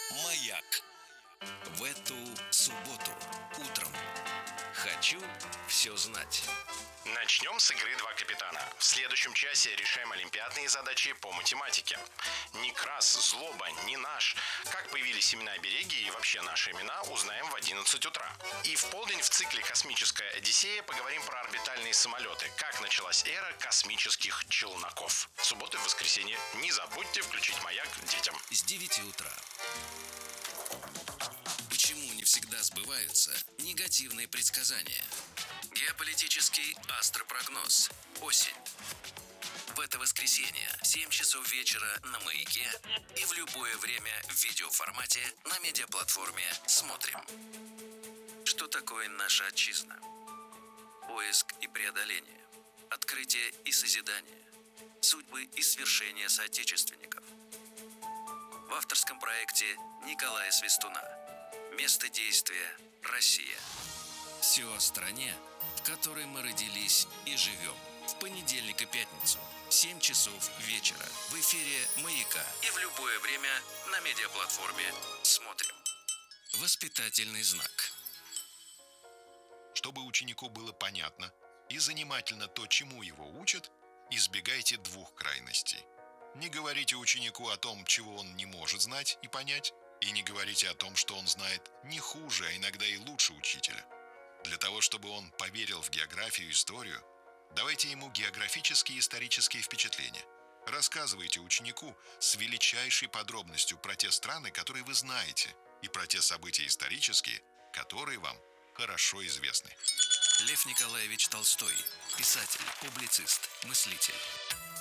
Маяк. В эту субботу утром хочу все знать. Начнем с игры «Два капитана». В следующем часе решаем олимпиадные задачи по математике. Некрас, Злоба, не наш. Как появились имена обереги и вообще наши имена, узнаем в 11 утра. И в полдень в цикле «Космическая Одиссея» поговорим про орбитальные самолеты. Как началась эра космических челноков. В субботу и воскресенье не забудьте включить «Маяк» детям. С 9 утра. Почему не всегда сбываются негативные предсказания? Геополитический астропрогноз. Осень. В это воскресенье в 7 часов вечера на «Маяке» и в любое время в видеоформате на медиаплатформе «Смотрим». Что такое наша отчизна? Поиск и преодоление. Открытие и созидание. Судьбы и свершения соотечественников. В авторском проекте Николая Свистуна. Место действия – Россия. Все о стране, в которой мы родились и живем. В понедельник и пятницу в 7 часов вечера в эфире «Маяка» и в любое время на медиаплатформе «Смотрим». Воспитательный знак. Чтобы ученику было понятно и занимательно то, чему его учат, избегайте двух крайностей. Не говорите ученику о том, чего он не может знать и понять, и не говорите о том, что он знает не хуже, а иногда и лучше учителя. Для того, чтобы он поверил в географию и историю, давайте ему географические и исторические впечатления. Рассказывайте ученику с величайшей подробностью про те страны, которые вы знаете, и про те события исторические, которые вам хорошо известны. Лев Николаевич Толстой. Писатель, публицист, мыслитель.